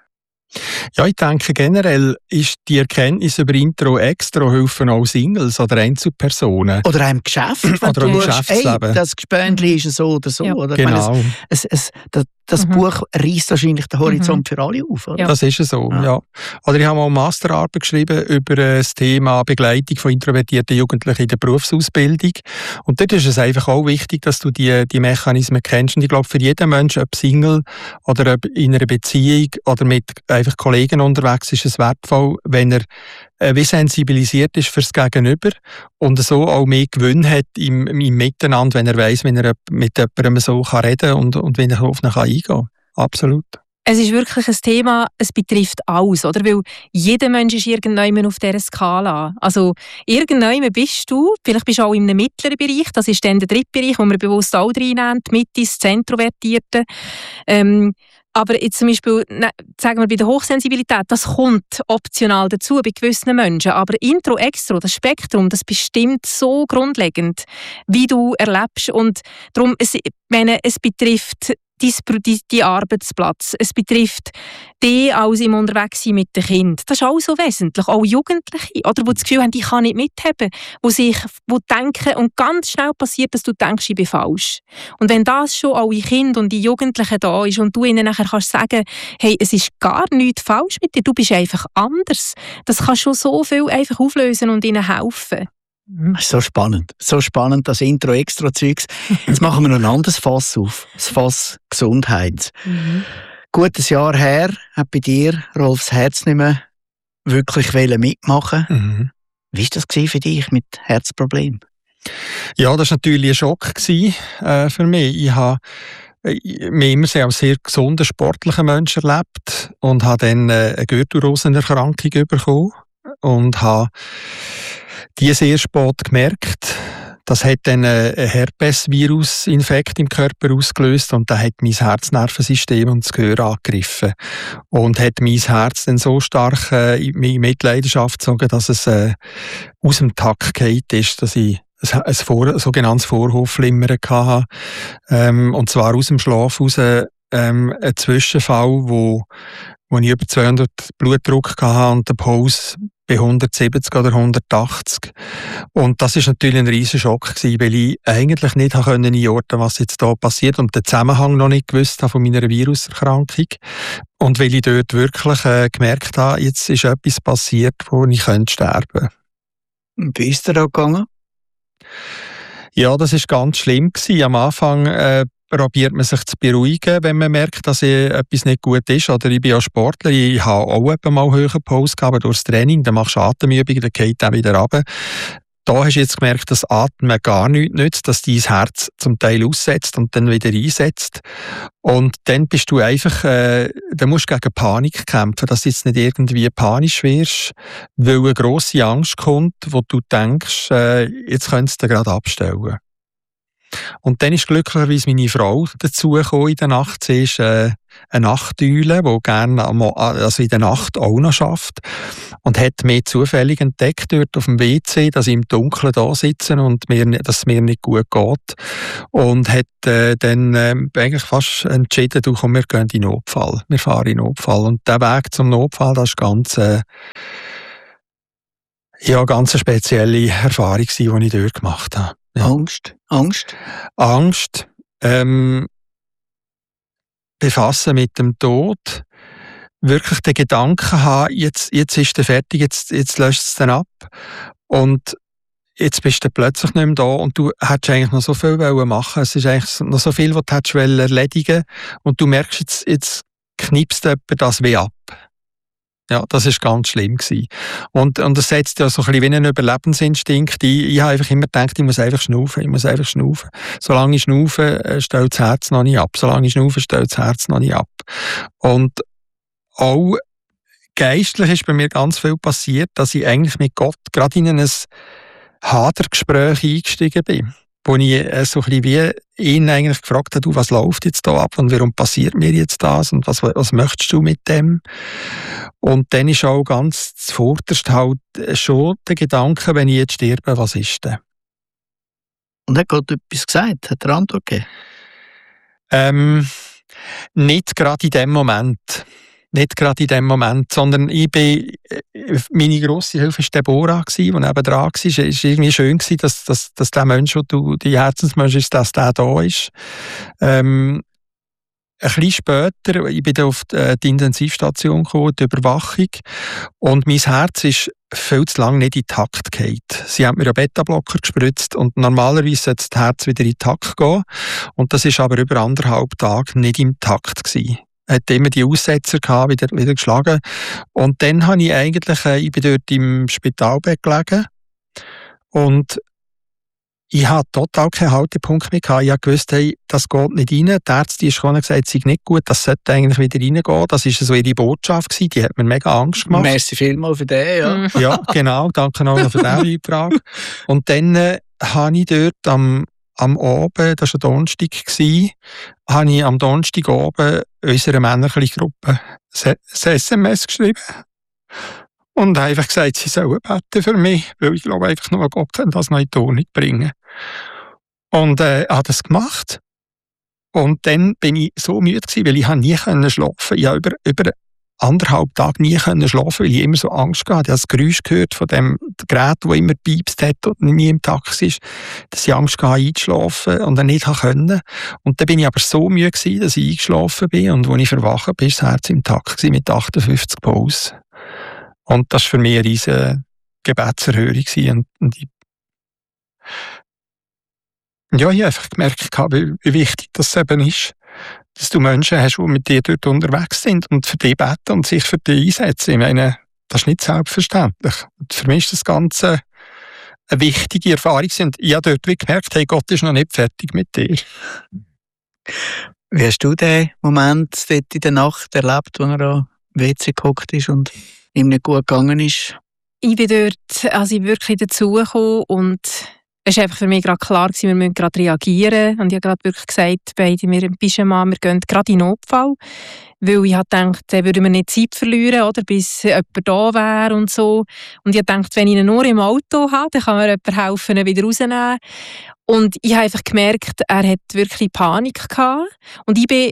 Ja, ich denke, generell ist die Erkenntnis über Intro Extro helfen auch Singles oder Einzelpersonen. Oder einem Geschäft. Oder im Geschäftsleben. Hey, das Gespönchen ist so oder so. Ja. Oder? Genau. Meine, es, es, das das mhm. Buch reißt wahrscheinlich den Horizont mhm. für alle auf. Oder? Ja. Das ist so, ja. ja. Oder ich habe mal eine Masterarbeit geschrieben über das Thema Begleitung von introvertierten Jugendlichen in der Berufsausbildung. Und dort ist es einfach auch wichtig, dass du die, die Mechanismen kennst. Und ich glaube, für jeden Menschen, ob Single oder ob in einer Beziehung oder mit einfach Kollegen unterwegs, ist es wertvoll, wenn er äh, wie sensibilisiert ist fürs Gegenüber und so auch mehr Gewinn hat im, im Miteinander, wenn er weiss, wenn er mit jemandem so kann reden und, und wenn er auf ihn eingehen kann. Absolut. Es ist wirklich ein Thema, es betrifft alles, oder? Weil jeder Mensch ist irgendwann auf dieser Skala. Also irgendwann bist du, vielleicht bist du auch in einem mittleren Bereich, das ist dann der dritte Bereich, wo wir bewusst auch reinnehmen, die Mitte, das Introvertierte. Ähm, aber jetzt zum Beispiel, ne, sagen wir bei der Hochsensibilität, das kommt optional dazu bei gewissen Menschen. Aber Intro, Extro, das Spektrum, das bestimmt so grundlegend, wie du erlebst. Und darum, es, meine, es betrifft dein Arbeitsplatz. Es betrifft dich als im Unterwegssein mit den Kindern. Das ist auch so wesentlich. Auch Jugendliche, oder, die das Gefühl haben, ich kann nicht mithaben, die sich die denken und ganz schnell passiert, dass du denkst, ich bin falsch. Und wenn das schon alle Kinder und die Jugendlichen da ist und du ihnen nachher kannst sagen, hey, es ist gar nichts falsch mit dir, du bist einfach anders. Das kann schon so viel einfach auflösen und ihnen helfen. Das ist so spannend. So spannend, das Intro-Extra-Zeugs. Jetzt machen wir noch ein anderes Fass auf. Das Fass Gesundheit. Mhm. Gutes Jahr her hat bei dir Rolf das Herz nicht mehr wirklich mitmachen. Mhm. Wie war das für dich mit Herzproblemen? Ja, das war natürlich ein Schock äh, für mich. Ich habe mich immer sehr als sehr gesunden, sportlichen Menschen erlebt und habe dann äh, eine Gürtelrosenerkrankung bekommen und habe die sehr spät gemerkt. Das hat dann einen Herpes-Virus-Infekt im Körper ausgelöst und der hat mein Herznervensystem und das Gehör angegriffen. Und hat mein Herz dann so stark äh, in Mitleidenschaft gezogen, dass es äh, aus dem Takt gefallen ist, dass ich ein, ein, Vor-, ein sogenanntes Vorhofflimmern hatte. Ähm, und zwar aus dem Schlaf raus ähm, ein Zwischenfall, wo, wo ich über zweihundert Blutdruck hatte und der Puls bei hundertsiebzig oder hundertachtzig. Und das war natürlich ein riesen Schock gewesen, weil ich eigentlich nicht einordnen konnte, was jetzt da passiert und den Zusammenhang noch nicht gewusst habe von meiner Viruserkrankung. Und weil ich dort wirklich äh, gemerkt habe, jetzt ist etwas passiert, wo ich sterben könnte. Wie ist dir da gegangen? Ja, das war ganz schlimm gewesen. Am Anfang äh, probiert man sich zu beruhigen, wenn man merkt, dass etwas nicht gut ist. Oder ich bin ja Sportler, ich habe auch mal höhere Puls gehabt durchs Training, dann machst du Atemübungen, dann geht dann wieder runter. Da hast du jetzt gemerkt, dass Atmen gar nichts nützt, dass dein Herz zum Teil aussetzt und dann wieder einsetzt. Und dann bist du einfach, äh, dann musst du gegen Panik kämpfen, dass du jetzt nicht irgendwie panisch wirst, weil eine grosse Angst kommt, wo du denkst, äh, jetzt könntest du gerade abstellen. Und dann ist glücklicherweise meine Frau dazugekommen in der Nacht. Sie ist äh, eine Nachteule, die gerne also in der Nacht auch noch arbeitet. Und hat mich zufällig entdeckt dort auf dem W C, dass ich im Dunkeln da sitze und mir, dass es mir nicht gut geht. Und hat äh, dann äh, eigentlich fast entschieden, du komm, wir gehen in den Notfall. Wir fahren in den Notfall. Und der Weg zum Notfall, das war ganz, äh, ja, ganz eine spezielle Erfahrung, die ich dort gemacht habe. Ja. Angst, Angst? Angst, ähm, befassen mit dem Tod, wirklich den Gedanken haben, jetzt, jetzt ist er fertig, jetzt, jetzt löscht es dann ab und jetzt bist du plötzlich nicht mehr da und du hättest eigentlich noch so viel machen. Es ist eigentlich noch so viel, was du hättest erledigen und du merkst, jetzt, jetzt knipst jemand das weh ab. Ja, das war ganz schlimm gewesen. Und, und das setzt ja so ein bisschen wie einen Überlebensinstinkt ein. Ich habe einfach immer gedacht, ich muss einfach schnaufen, ich muss einfach schnaufen. Solange ich schnaufe, stellt das Herz noch nicht ab. Solange ich schnaufe, stellt das Herz noch nicht ab. Und auch geistlich ist bei mir ganz viel passiert, dass ich eigentlich mit Gott gerade in ein Hadergespräch eingestiegen bin. Wo ich äh, so ein bisschen wie ihn eigentlich gefragt habe, du, was läuft jetzt da ab und warum passiert mir jetzt das und was, was möchtest du mit dem? Und dann ist auch ganz zuvorderst halt schon der Gedanke, wenn ich jetzt sterbe, was ist denn? Und hat Gott etwas gesagt? Hat er Antwort gegeben? Ähm, nicht gerade in dem Moment. Nicht gerade in dem Moment, sondern ich bin, meine grosse Hilfe war Deborah, die nebendran war. Es war irgendwie schön, dass, dass, dass der Mensch, der du, die Herzensmensch ist, dass der da ist. Ähm, ein bisschen später, ich bin auf die, die Intensivstation gekommen, die Überwachung, und mein Herz ist viel zu lange nicht in Takt gefallen. Sie haben mir einen Beta-Blocker gespritzt und normalerweise sollte das Herz wieder in Takt gehen. Und das war aber über anderthalb Tage nicht im Takt gewesen. Hat immer die Aussetzer gehabt, wieder, wieder geschlagen. Und dann habe ich eigentlich, äh, ich bin dort im Spitalbett gelegen und ich hatte total keinen Haltepunkt mehr gehabt. Ich wusste, hey, das geht nicht rein. Die Ärztin ist gekommen und gesagt, es sei nicht gut, das sollte eigentlich wieder reingehen. Das war so ihre Botschaft gewesen. Die hat mir mega Angst gemacht. Merci vielmals für den, ja. Ja, genau. Danke auch noch für diesen Beitrag. Und dann äh, habe ich dort am, am Abend, das war ein Donnerstag, habe ich am Donnerstag oben unserer männlichen Gruppe ein S M S geschrieben. Und einfach gesagt, sie sollen beten für mich, weil ich glaube einfach nur, Gott kann das noch in die Ordnung bringen. Und äh, habe das gemacht. Und dann bin ich so müde gewesen, weil ich nie schlafen konnte. Ich habe über, über anderthalb Tage nie schlafen, weil ich immer so Angst hatte. Ich habe das Geräusch gehört von dem Gerät, das immer piepst hat und nie im Takt ist, dass ich Angst hatte, einzuschlafen und dann nicht konnte. Und dann bin ich aber so müde gewesen, dass ich eingeschlafen bin. Und als ich verwacht bin, war das Herz im Takt mit achtundfünfzig Puls. Und das war für mich eine riesige Gebetserhörung. Und, und ich, ja, ich habe einfach gemerkt, wie, wie wichtig das eben ist, dass du Menschen hast, die mit dir dort unterwegs sind und für dich beten und sich für dich einsetzen. Ich meine, das ist nicht selbstverständlich. Und für mich ist das Ganze eine wichtige Erfahrung. Und ich habe dort gemerkt, hey, Gott ist noch nicht fertig mit dir. Wie hast du den Moment dort in der Nacht erlebt, wo er am W C gehockt ist und ihm nicht gut gegangen ist? Ich bin dort, also ich wirklich dazugekommen und es war einfach für mich gerade klar, wir müssen gerade reagieren. Und ich habe gerade wirklich gesagt, beide wir im Pyjama, wir gehen gerade in Notfall. Weil ich habe gedacht, dann würden wir nicht Zeit verlieren, oder, bis jemand da wäre und so. Und ich habe gedacht, wenn ich ihn nur im Auto habe, dann kann mir jemand helfen, ihn wieder rausnehmen. Und ich habe einfach gemerkt, er hat wirklich Panik gehabt. Und ich bin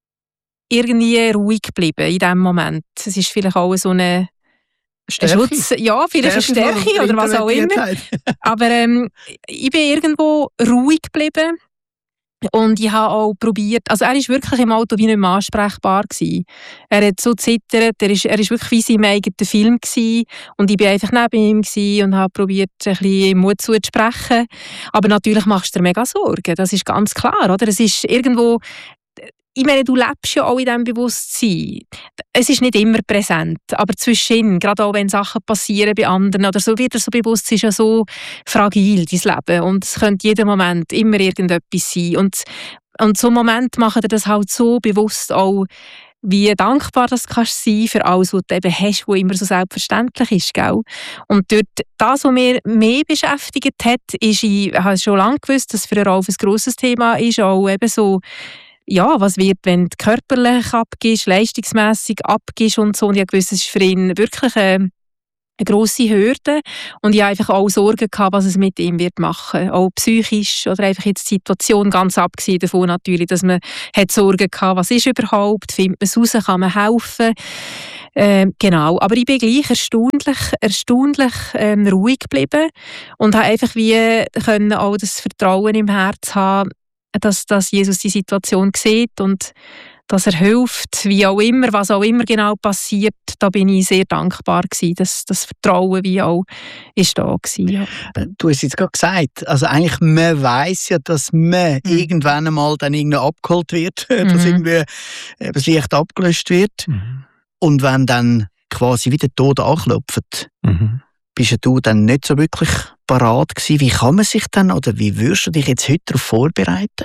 irgendwie ruhig geblieben in diesem Moment. Es ist vielleicht auch so eine Stärke. Schutz, ja, vielleicht eine Stärke, Stärke oder was auch immer. Aber ähm, ich bin irgendwo ruhig geblieben. Und ich habe auch probiert, also er war wirklich im Auto wie nicht mehr ansprechbar gewesen. Er hat so zittert, er war er ist wirklich wie in seinem eigenen Film gewesen. Und ich war einfach neben ihm gewesen und habe probiert, ein bisschen Mut zuzusprechen. Aber natürlich machst du dir mega Sorgen, das ist ganz klar, oder? Es ist irgendwo, ich meine, du lebst ja auch in diesem Bewusstsein. Es ist nicht immer präsent, aber zwischendrin, gerade auch wenn Sachen passieren bei anderen oder so, wird er so bewusst, es ist ja so fragil, dein Leben. Und es könnte jeden Moment immer irgendetwas sein. Und, und so einen Moment machen dir das halt so bewusst auch, wie dankbar das kannst sein für alles, was du eben hast, was immer so selbstverständlich ist. Gell? Und dort, das, was mich mehr beschäftigt hat, ist, ich habe schon lange gewusst, dass für Rolf ein grosses Thema ist, auch eben so, ja, was wird, wenn du körperlich abgibst, leistungsmässig abgibst und so. Und ich habe gewusst, es ist für ihn wirklich eine, eine grosse Hürde. Und ich habe einfach auch Sorgen gehabt, was es mit ihm wird machen. Auch psychisch oder einfach jetzt die Situation, ganz abgesehen davon natürlich, dass man hat Sorgen gehabt, was ist überhaupt, findet man es raus, kann man helfen. Ähm, genau, aber ich bin gleich erstaunlich, erstaunlich ähm, ruhig geblieben und habe einfach wie können auch das Vertrauen im Herz haben, dass, dass Jesus die Situation sieht und dass er hilft, wie auch immer, was auch immer genau passiert. Da bin ich sehr dankbar gewesen, dass das Vertrauen wie auch ist da gewesen, ja. Du hast jetzt gerade gesagt, also eigentlich man weiss ja, dass man mhm. irgendwann einmal dann irgendwie abgeholt wird, mhm. dass irgendwie das Licht abgelöscht wird. Mhm. Und wenn dann quasi wieder der Tod anklopft, mhm. bist du dann nicht so wirklich parat gewesen. Wie kann man sich dann, oder wie würdest du dich jetzt heute darauf vorbereiten?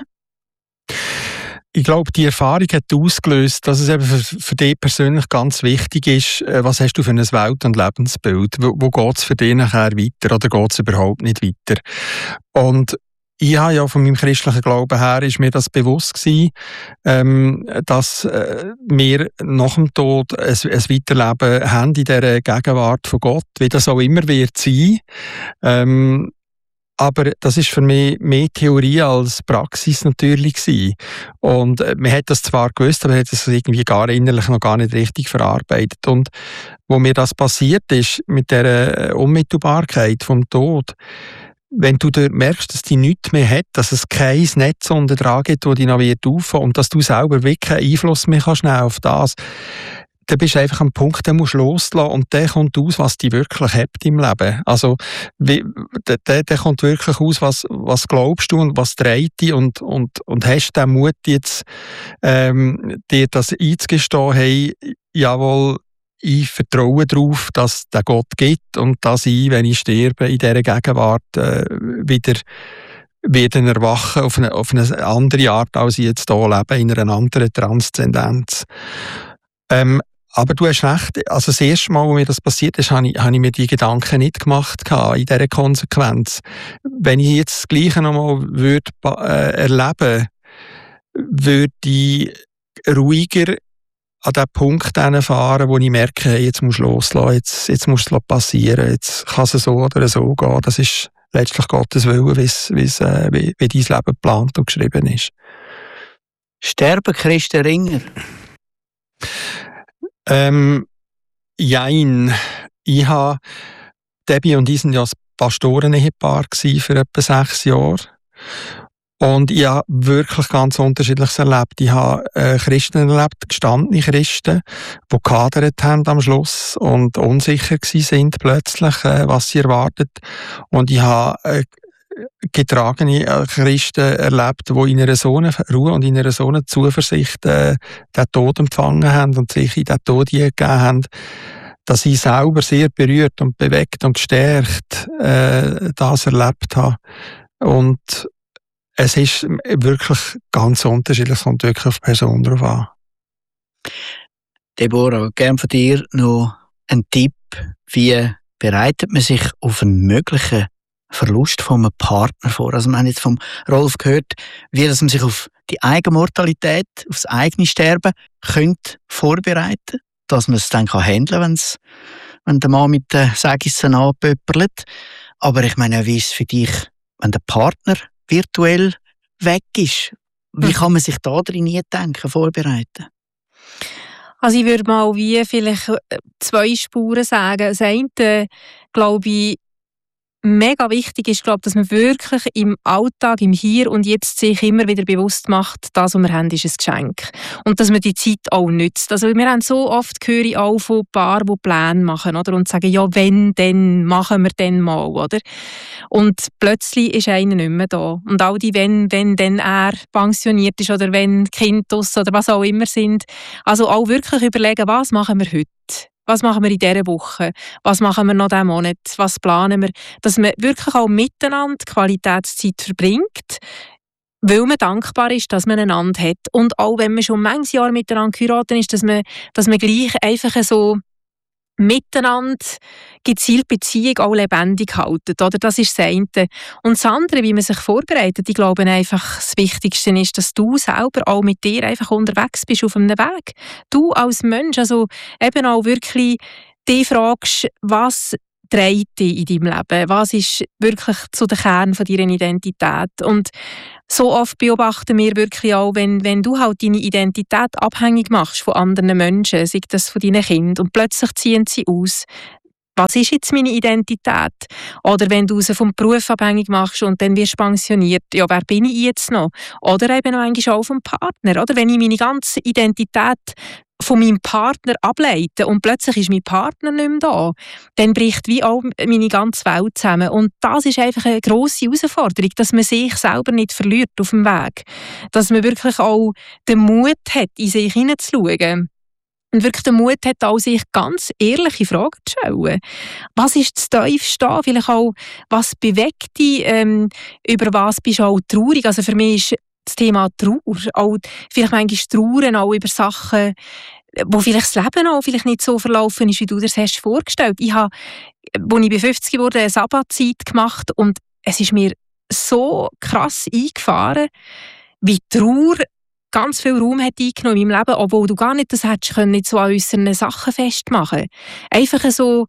Ich glaube, die Erfahrung hat ausgelöst, dass es eben für, für dich persönlich ganz wichtig ist, was hast du für ein Welt- und Lebensbild? Wo, wo geht es für dich nachher weiter oder geht es überhaupt nicht weiter? Und ich habe ja von meinem christlichen Glauben her ist mir das bewusst gewesen, ähm, dass äh, wir nach dem Tod ein, ein Weiterleben haben in dieser Gegenwart von Gott, wie das auch immer wird sein. Ähm, aber das ist für mich mehr Theorie als Praxis natürlich gewesen. Und äh, man hat das zwar gewusst, aber man hat das irgendwie gar innerlich noch gar nicht richtig verarbeitet. Und wo mir das passiert ist, mit der Unmittelbarkeit vom Tod, wenn du dort merkst, dass die nichts mehr hat, dass es kein Netz unten dran gibt, das dich noch wird auffangen und dass du selber wirklich keinen Einfluss mehr kannst auf das, dann bist du einfach am Punkt, den musst du loslassen und der kommt aus, was dich wirklich hat im Leben. Also, wie, der, der kommt wirklich aus, was, was glaubst du und was trägt dich und, und, und hast den Mut jetzt, ähm, dir das einzugestehen, hey, jawohl, ich vertraue darauf, dass es den Gott gibt und dass ich, wenn ich sterbe, in dieser Gegenwart äh, wieder werden erwachen auf eine, auf eine andere Art, als ich jetzt hier lebe, in einer anderen Transzendenz. Ähm, aber du hast recht, also das erste Mal, als mir das passiert ist, habe ich, habe ich mir die Gedanken nicht gemacht in dieser Konsequenz. Wenn ich jetzt das Gleiche nochmal würde, äh, erleben würde, ich ruhiger an den Punkt fahren, wo ich merke, hey, jetzt musst du loslassen, jetzt, jetzt muss es passieren, jetzt kann es so oder so gehen. Das ist letztlich Gottes Willen, wie's, wie's, äh, wie, wie dein Leben geplant und geschrieben ist. Sterben Christen Ringer? Ähm, jein. Ich habe, Debbie und ich waren ja ein Pastoren-Ehepaar für etwa sechs Jahre. Und ich habe wirklich ganz Unterschiedliches erlebt. Ich habe äh, Christen erlebt, gestandene Christen, die gehadert haben am Schluss und unsicher sind plötzlich, äh, was sie erwartet. Und ich habe äh, getragene äh, Christen erlebt, die in einer so einer Ruhe und in einer so einer Zuversicht äh, den Tod empfangen haben und sich in den Tod gegeben haben, dass ich selber sehr berührt und bewegt und gestärkt äh, das erlebt habe. Und es ist wirklich ganz unterschiedlich, es kommt wirklich auf die Person drauf an. Deborah, gerne von dir noch einen Tipp. Wie bereitet man sich auf einen möglichen Verlust von einem Partner vor? Also wir haben jetzt vom Rolf gehört, wie dass man sich auf die eigene Mortalität, auf das eigene Sterben könnte vorbereiten, dass man es dann handeln kann, wenn's, wenn der Mann mit den Sägissen anpöpperlet. Aber ich meine, wie ist es für dich, wenn der Partner virtuell weg ist? Wie kann man sich da drin nie denken, vorbereiten? Also ich würde mal wie vielleicht zwei Spuren sagen. Das eine, glaube ich, mega wichtig ist, glaube, dass man wirklich im Alltag, im Hier und Jetzt sich immer wieder bewusst macht, das, was wir haben, ist ein Geschenk. Und dass man die Zeit auch nützt. Also wir haben so oft höre ich auch von Paaren, die Pläne machen, oder? Und sagen, ja, wenn, dann machen wir dann mal, oder? Und plötzlich ist einer nicht mehr da. Und all die, wenn, wenn dann er pensioniert ist oder wenn Kind aus oder was auch immer sind. Also auch wirklich überlegen, was machen wir heute? Was machen wir in dieser Woche? Was machen wir noch diesen Monat? Was planen wir? Dass man wirklich auch miteinander Qualitätszeit verbringt, weil man dankbar ist, dass man einander hat. Und auch wenn man schon manches Jahr miteinander geheiratet ist, dass man, dass man gleich einfach so miteinander gezielt Beziehung auch lebendig halten. Oder? Das ist das eine. Und das andere, wie man sich vorbereitet, ich glaube einfach, das Wichtigste ist, dass du selber auch mit dir einfach unterwegs bist auf einem Weg. Du als Mensch, also eben auch wirklich dich fragst, was trägt dich in deinem Leben? Was ist wirklich zu der Kern von deiner Identität? Und so oft beobachten wir wirklich auch, wenn, wenn du halt deine Identität abhängig machst von anderen Menschen, sei das von deinen Kindern, und plötzlich ziehen sie aus. Was ist jetzt meine Identität? Oder wenn du sie vom Beruf abhängig machst und dann wirst du pensioniert, ja, wer bin ich jetzt noch? Oder eben manchmal auch vom Partner. Oder wenn ich meine ganze Identität von meinem Partner ableiten und plötzlich ist mein Partner nicht mehr da, dann bricht wie auch meine ganze Welt zusammen. Und das ist einfach eine grosse Herausforderung, dass man sich selber nicht verliert auf dem Weg. Dass man wirklich auch den Mut hat, in sich hineinzuschauen. Und wirklich den Mut hat, auch sich ganz ehrliche Fragen zu stellen. Was ist das Tiefste da? Vielleicht auch, was bewegt dich? Ähm, über was bist du auch traurig? Also für mich ist das Thema Trauer, auch vielleicht manchmal Trauern auch über Sachen, wo vielleicht das Leben auch vielleicht nicht so verlaufen ist, wie du dir das hast vorgestellt. Ich habe, als ich fünfzig wurde, eine Sabbatzeit gemacht und es ist mir so krass eingefahren, wie Trauer ganz viel Raum hat eingenommen in meinem Leben, obwohl du gar nicht das hättest können, nicht so an äußeren Sachen festmachen. Einfach so,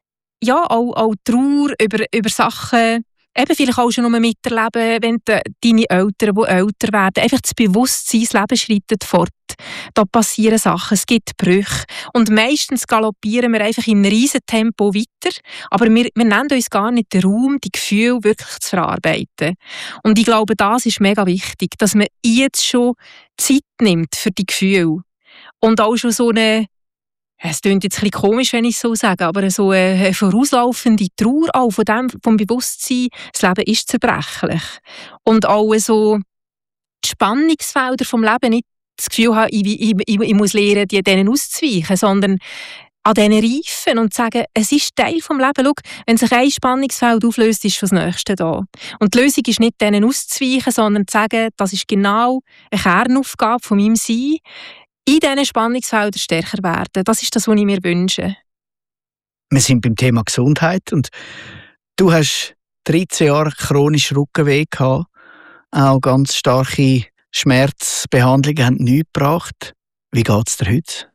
ja, auch, auch Trauer über, über Sachen, eben vielleicht auch schon nur miterleben, wenn de, deine Eltern, die älter werden, einfach das Bewusstsein, das Leben schreitet fort. Da passieren Sachen, es gibt Brüche. Und meistens galoppieren wir einfach in einem riesen Tempo weiter, aber wir, wir nehmen uns gar nicht den Raum, die Gefühle wirklich zu verarbeiten. Und ich glaube, das ist mega wichtig, dass man jetzt schon Zeit nimmt für die Gefühle. Und auch schon so eine, es klingt jetzt ein bisschen komisch, wenn ich es so sage, aber so eine vorauslaufende Trauer auch von dem, vom Bewusstsein, das Leben ist zerbrechlich. Und auch so die Spannungsfelder vom Leben, nicht das Gefühl haben, ich, ich, ich, ich muss lernen, die denen auszuweichen, sondern an denen reifen und sagen, es ist Teil des Lebens. Schau, wenn sich ein Spannungsfeld auflöst, ist schon das Nächste da. Und die Lösung ist nicht, denen auszuweichen, sondern zu sagen, das ist genau eine Kernaufgabe von meinem Sein, in diesen Spannungsfeldern stärker werden. Das ist das, was ich mir wünsche. Wir sind beim Thema Gesundheit und du hast dreizehn Jahre chronisch Rückenweh gehabt. Auch ganz starke Schmerzbehandlungen haben nichts gebracht. Wie geht es dir heute?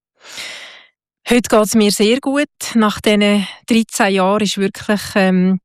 Heute geht es mir sehr gut. Nach diesen dreizehn Jahren ist wirklich, ähm,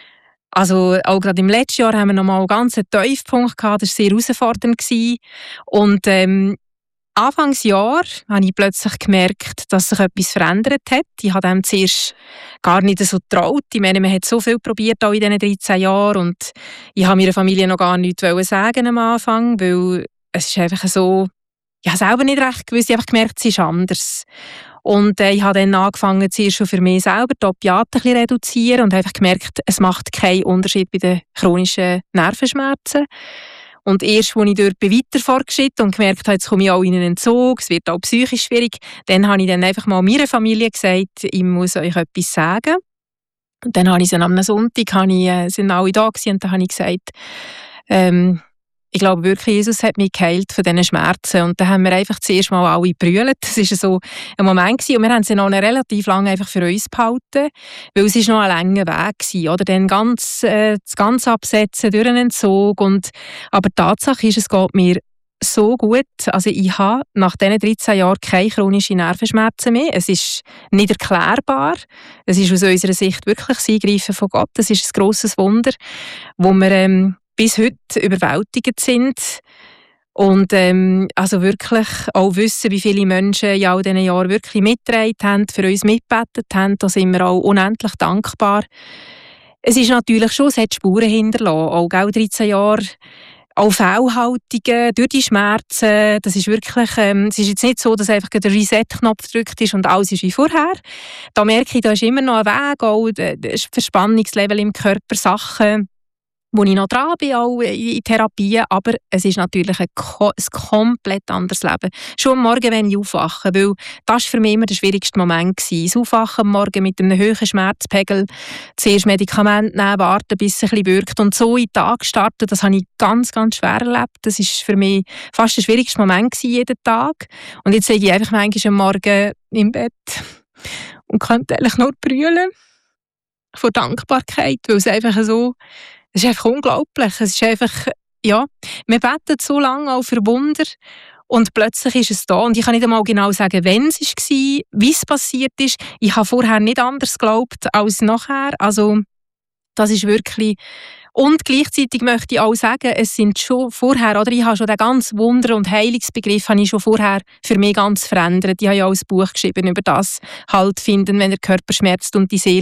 also auch gerade im letzten Jahr haben wir nochmal einen ganz Tiefpunkt gehabt. Das war sehr herausfordernd. Und ähm, Anfangsjahr habe ich plötzlich gemerkt, dass sich etwas verändert hat. Ich habe dem zuerst gar nicht so getraut. Ich meine, man hat so viel probiert auch in diesen dreizehn Jahren und ich habe meiner Familie noch gar nichts sagen am Anfang, weil es ist einfach so, ich habe selber nicht recht gewusst, ich habe einfach gemerkt, es ist anders. Und äh, ich habe dann angefangen, zuerst schon für mich selber die Opiate zu reduzieren und habe einfach gemerkt, es macht keinen Unterschied bei den chronischen Nervenschmerzen. Und erst, als ich dort bin weiter fortgeschritten und gemerkt habe, jetzt komme ich auch in einen Entzug, es wird auch psychisch schwierig, dann habe ich dann einfach mal meiner Familie gesagt, ich muss euch etwas sagen. Und dann habe ich sie am Sonntag, habe ich, äh, sind alle da gewesen, und dann habe ich gesagt, ähm, ich glaube wirklich, Jesus hat mich geheilt von diesen Schmerzen. Und dann haben wir einfach zuerst mal alle gebrüllt. Das war so ein Moment gewesen. Und wir haben sie noch relativ lange einfach für uns behalten, weil es noch ein langer Weg war. Oder dann ganz, äh, das Ganze absetzen durch einen Entzug. Und, aber die Tatsache ist, es geht mir so gut. Also ich habe nach diesen dreizehn Jahren keine chronischen Nervenschmerzen mehr. Es ist nicht erklärbar. Es ist aus unserer Sicht wirklich das Eingreifen von Gott. Es ist ein grosses Wunder, wo wir ähm, bis heute überwältigt sind und ähm, also wirklich auch wissen, wie viele Menschen in all diesen Jahren wirklich mitgetragen haben, für uns mitgebetet haben. Da sind wir auch unendlich dankbar. Es ist natürlich schon, es hat Spuren hinterlassen, auch dreizehn Jahre, auch Fehlhaltungen durch die Schmerzen. Das ist wirklich, ähm, es ist jetzt nicht so, dass einfach der Reset-Knopf gedrückt ist und alles ist wie vorher. Da merke ich, da ist immer noch ein Weg, auch das Verspannungslevel im Körper, Sachen, wo ich noch dran bin, auch in Therapien, aber es ist natürlich ein, ein komplett anderes Leben. Schon am Morgen, wenn ich aufwache, weil das war für mich immer der schwierigste Moment gewesen. Das Aufwachen am Morgen mit einem hohen Schmerzpegel, zuerst Medikamente nehmen, warten, bis es ein bisschen wirkt und so in den Tag starten, das habe ich ganz, ganz schwer erlebt. Das war für mich fast der schwierigste Moment gewesen, jeden Tag. Und jetzt liege ich einfach manchmal am Morgen im Bett und könnte eigentlich nur brüllen von Dankbarkeit, weil es einfach so, es ist einfach unglaublich. Es ist einfach, ja, wir beten so lange auch für Wunder und plötzlich ist es da. Und ich kann nicht einmal genau sagen, wann es war, wie es passiert ist. Ich habe vorher nicht anders geglaubt als nachher. Also, das ist wirklich. Und gleichzeitig möchte ich auch sagen, es sind schon vorher, oder ich habe schon den ganzen Wunder- und Heilungsbegriff habe ich schon vorher für mich ganz verändert. Ich habe ja auch ein Buch geschrieben über das, halt finden, wenn der Körper schmerzt und die Seele